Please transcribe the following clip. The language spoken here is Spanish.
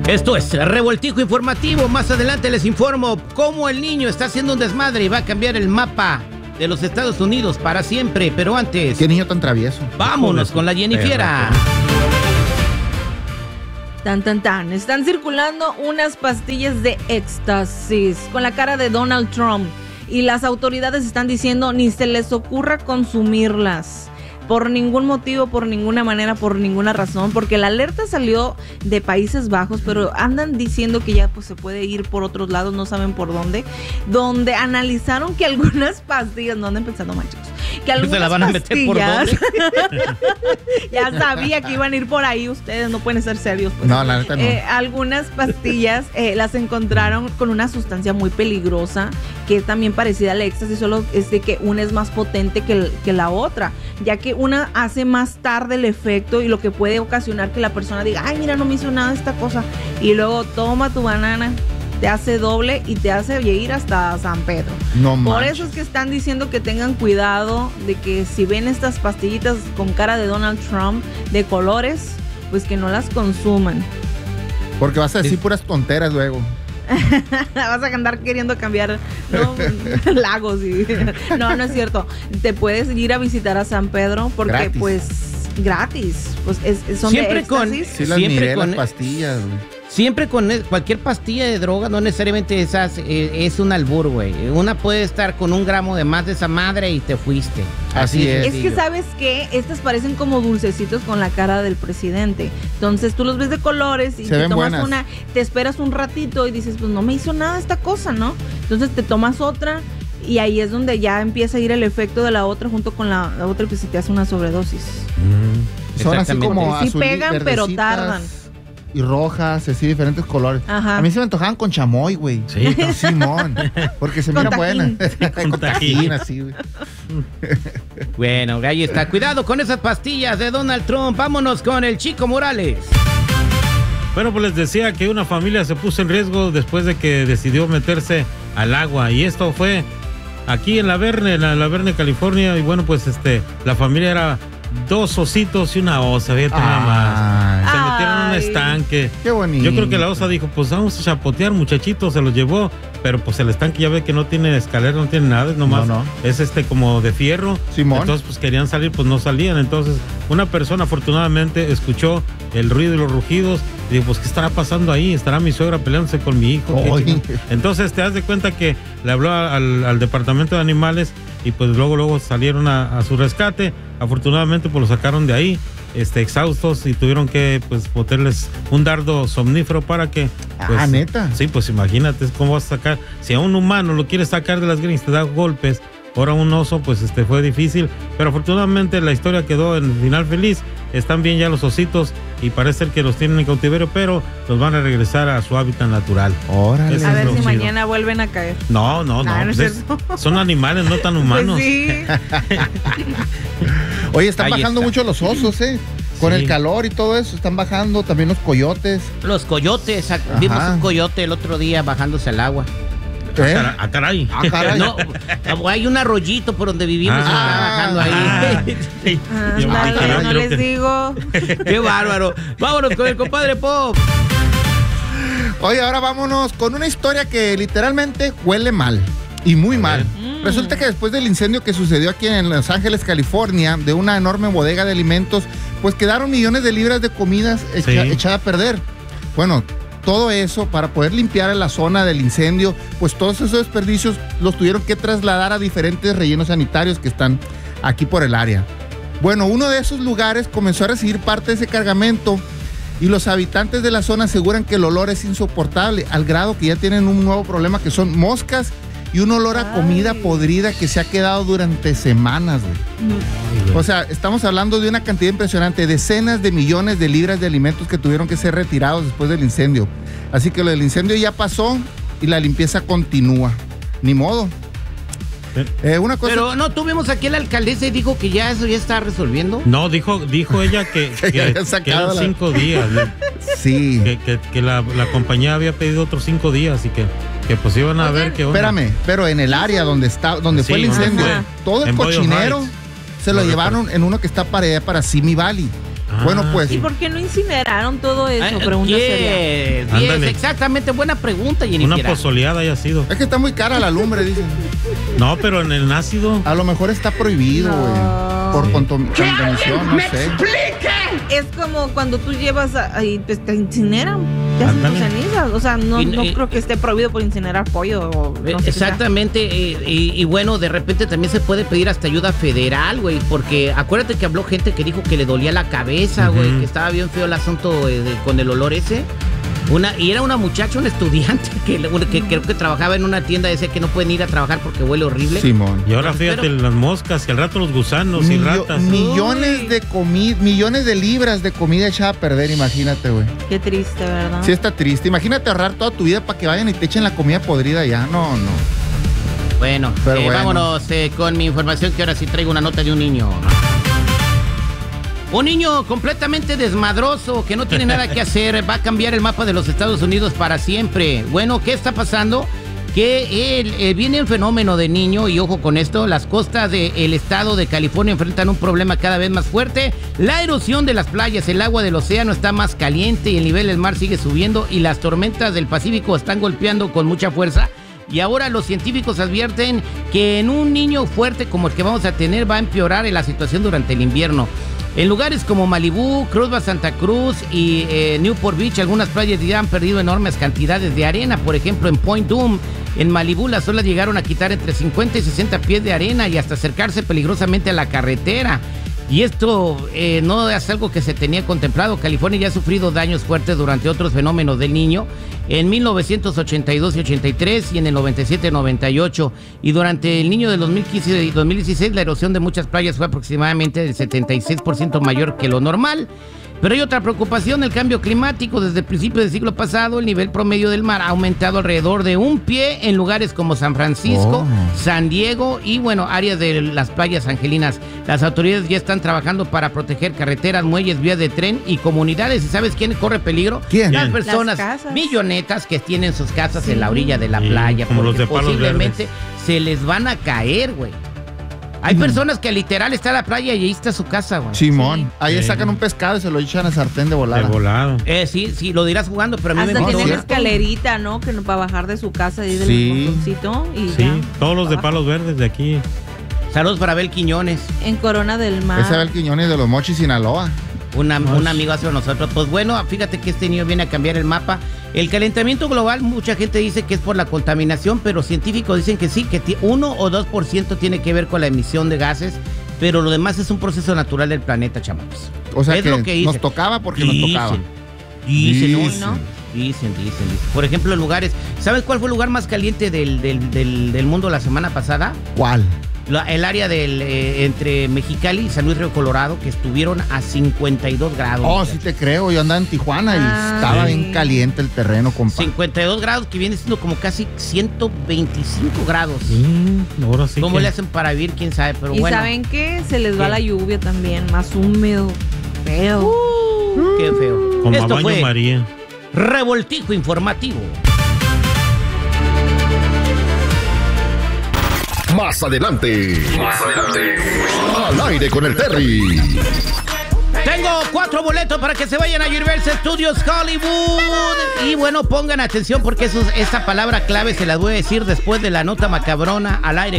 Esto es Revoltijo Informativo. Más adelante les informo cómo el niño está haciendo un desmadre y va a cambiar el mapa de los Estados Unidos para siempre. Pero antes... ¿Qué niño tan travieso? Vámonos con la Jennifiera. Tan. Están circulando unas pastillas de éxtasis con la cara de Donald Trump. Y las autoridades están diciendo ni se les ocurra consumirlas. Por ningún motivo, por ninguna manera, por ninguna razón, porque la alerta salió de Países Bajos, pero andan diciendo que ya pues se puede ir por otros lados, no saben por dónde, donde analizaron que algunas pastillas, no anden pensando mal, chicos, que algunas ¿Se la van a meter por dónde? Ya sabía que iban a ir por ahí, ustedes no pueden ser serios. Pues. No, la neta no. Algunas pastillas las encontraron con una sustancia muy peligrosa, que es también parecida al éxtasis, solo es de que una es más potente que la otra, ya que una hace más tarde el efecto y lo que puede ocasionar que la persona diga, ay, mira, no me hizo nada esta cosa, y luego toma tu banana, te hace doble y te hace ir hasta San Pedro. No Por manches. eso es que están diciendo que tengan cuidado de que si ven estas pastillitas con cara de Donald Trump de colores, pues que no las consuman. Porque vas a decir puras tonteras luego. Vas a andar queriendo cambiar, ¿no? Lagos y... No es cierto. Te puedes ir a visitar a San Pedro porque gratis. Pues gratis. Pues son Siempre de éxtasis. Sí las Siempre miré, con- las pastillas, güey. Siempre con cualquier pastilla de droga, no necesariamente esas, es un albur, güey. Una puede estar con 1 gramo de más de esa madre y te fuiste. Así es. Es que sabes que estas parecen como dulcecitos con la cara del presidente. Entonces tú los ves de colores y Se te ven tomas buenas. una, te esperas un ratito y dices, pues no me hizo nada esta cosa, ¿no? Entonces te tomas otra y ahí es donde ya empieza a ir el efecto de la otra junto con la otra que se te hace una sobredosis. Son así Exactamente. como Sí azul, pegan, pero verdecitas tardan. Y rojas, así diferentes colores. Ajá. A mí se me antojaban con chamoy, güey. Sí. Simón. Porque se Con miran buenas. tajín. Con tajín, así, güey. Bueno, ahí está. Cuidado con esas pastillas de Donald Trump. Vámonos con el Chico Morales. Bueno, pues les decía que una familia se puso en riesgo después de que decidió meterse al agua. Y esto fue aquí en La Verne, California. Y bueno, pues la familia era 2 ositos y una osa, fíjate nada más. Se metieron en un Ay. estanque. Qué bonito. Yo creo que la osa dijo, pues vamos a chapotear, muchachito, se los llevó. Pero pues el estanque ya ve que no tiene escalera, no tiene nada, es nomás No. es como de fierro. Simón. Entonces pues querían salir, pues no salían. Entonces una persona afortunadamente escuchó el ruido y los rugidos y dijo, pues ¿qué estará pasando ahí? ¿Estará mi suegra peleándose con mi hijo? ¿Qué Oy. chingada? Entonces te das de cuenta que le habló al departamento de animales y pues luego salieron a su rescate. Afortunadamente pues lo sacaron de ahí exhaustos y tuvieron que pues botarles un dardo somnífero para que pues, ¿neta? sí, pues imagínate cómo vas a sacar, si a un humano lo quieres sacar de las greñas, te da golpes, ahora un oso pues fue difícil, pero afortunadamente la historia quedó en final feliz. Están bien ya los ositos y parece ser que los tienen en cautiverio, pero los van a regresar a su hábitat natural. Órale. Eso A es ver lo si chido. mañana vuelven a caer. No, No es pues cierto. son animales, no tan humanos. Pues sí. Oye, están Ahí bajando está. mucho los osos, ¿eh? Con Sí. el calor y todo eso, están bajando también los coyotes. Los coyotes. Vimos un coyote el otro día bajándose al agua. ¿Eh? Ah, caray. Ah, caray. No, hay un arroyito por donde vivimos y está bajando ahí. Yo Ándale, dije, yo no creo les que- digo. ¡Qué bárbaro! Vámonos con el compadre Pop. Oye, ahora vámonos con una historia que literalmente huele mal. Y muy mal. Resulta que después del incendio que sucedió aquí en Los Ángeles, California, de una enorme bodega de alimentos, pues quedaron millones de libras de comidas Sí. echada a perder. Bueno, todo eso para poder limpiar la zona del incendio, pues todos esos desperdicios los tuvieron que trasladar a diferentes rellenos sanitarios que están aquí por el área. Bueno, uno de esos lugares comenzó a recibir parte de ese cargamento y los habitantes de la zona aseguran que el olor es insoportable, al grado que ya tienen un nuevo problema que son moscas y un olor a comida podrida que se ha quedado durante semanas, güey. O sea, estamos hablando de una cantidad impresionante, decenas de millones de libras de alimentos que tuvieron que ser retirados después del incendio. Así que lo del incendio ya pasó y la limpieza continúa. Ni modo. Una cosa... Pero no, tuvimos aquí a la alcaldesa y dijo que ya eso ya está resolviendo. No, dijo ella que ya habían sacado eran 5 días, ¿no? Sí. que la compañía había pedido otros 5 días y que pues iban a ver qué onda. Espérame, pero en el área donde Sí, fue el incendio, ajá. todo el En Boyle cochinero Heights. se lo Lo llevaron en uno que está para allá, para Simi Valley. Bueno, pues. ¿Y por qué no incineraron todo eso? Pregunta seria. Ándale. Exactamente, buena pregunta, Jennifer. Una pozoleada haya sido. Es que está muy cara la lumbre, dicen. No, pero en el ácido. A lo mejor está prohibido, güey. No. Por contaminación, no sé. Es como cuando tú llevas y pues, te incineran, te hacen tus Ándale. cenizas. O sea, no Y- creo que esté prohibido por incinerar pollo. O no sé qué sea. Exactamente, y bueno, de repente también se puede pedir hasta ayuda federal, güey, porque acuérdate que habló gente que dijo que le dolía la cabeza, güey, Ujú. que estaba bien feo el asunto con el olor ese. Y era una muchacha, un estudiante que creo que trabajaba en una tienda, decía que no pueden ir a trabajar porque huele horrible. Simón. Y ahora fíjate, Pero- las moscas y al rato los gusanos y ratas. Millones de libras de comida echada a perder, imagínate, güey. Qué triste, ¿verdad? Sí está triste. Imagínate ahorrar toda tu vida para que vayan y te echen la comida podrida ya. No. Bueno, Pero bueno. vámonos con mi información, que ahora sí traigo una nota de un niño. Un niño completamente desmadroso que no tiene nada que hacer, va a cambiar el mapa de los Estados Unidos para siempre. Bueno, ¿qué está pasando? Que viene un fenómeno de niño, y ojo con esto, las costas del estado de California enfrentan un problema cada vez más fuerte. La erosión de las playas, el agua del océano está más caliente y el nivel del mar sigue subiendo, y las tormentas del Pacífico están golpeando con mucha fuerza. Y ahora los científicos advierten que en un niño fuerte como el que vamos a tener va a empeorar la situación durante el invierno. En lugares como Malibú, Cruz Santa Cruz y Newport Beach, algunas playas ya han perdido enormes cantidades de arena. Por ejemplo, en Point Dume, en Malibú, las olas llegaron a quitar entre 50 y 60 pies de arena y hasta acercarse peligrosamente a la carretera. Y esto no es algo que se tenía contemplado. California ya ha sufrido daños fuertes durante otros fenómenos del Niño, en 1982 y 83 y en el 97 y 98. Y durante el Niño del 2015 y 2016, la erosión de muchas playas fue aproximadamente del 76% mayor que lo normal. Pero hay otra preocupación, el cambio climático. Desde el principio del siglo pasado, el nivel promedio del mar ha aumentado alrededor de 1 pie en lugares como San Francisco, San Diego y, bueno, áreas de las playas angelinas. Las autoridades ya están trabajando para proteger carreteras, muelles, vías de tren y comunidades. ¿Y sabes quién corre peligro? ¿Quién? Las personas Las casas. millonetas que tienen sus casas Sí. en la orilla de la Sí, playa, como los porque de Palos posiblemente se les van a caer, güey. Hay personas que literal está en la playa y ahí está su casa, güey. Simón. Ahí Sí. sacan un pescado y se lo echan a sartén de volada. De volado. Sí, lo dirás jugando, pero a mí Hasta me tienen cierto. escalerita, ¿no? Que no para bajar de su casa y del Sí. montoncito y Sí, ya. todos los de Abajo. Palos Verdes de aquí. Saludos para Abel Quiñones, En Corona del Mar. Ese es el Quiñones de los Mochis, Sinaloa. un amigo hace nosotros. Pues bueno, fíjate que este niño viene a cambiar el mapa. El calentamiento global, mucha gente dice que es por la contaminación, pero científicos dicen que sí, que 1 o 2% tiene que ver con la emisión de gases, pero lo demás es un proceso natural del planeta, chamacos. O sea Es que, lo que nos dicen. tocaba porque nos tocaba. Dicen, Dicen. ¿no? Dicen. Por ejemplo, en lugares, ¿sabes cuál fue el lugar más caliente del mundo la semana pasada? ¿Cuál? El área entre Mexicali y San Luis Río Colorado, que estuvieron a 52 grados. Oh, sí te creo. Yo andaba en Tijuana y estaba sí. bien caliente el terreno, compa. 52 grados, que viene siendo como casi 125 grados. Ahora sí. ¿Cómo que- le hacen para vivir? ¿Quién sabe? Pero Y bueno, ¿saben qué? Se les va ¿Qué? la lluvia también, más húmedo, feo. qué feo. Como a Esto baño fue María. Revoltijo Informativo. Más adelante. Al aire con el Terry. Tengo 4 boletos para que se vayan a Universal Studios Hollywood. Y bueno, pongan atención porque esta palabra clave se las voy a decir después de la nota macabrona al aire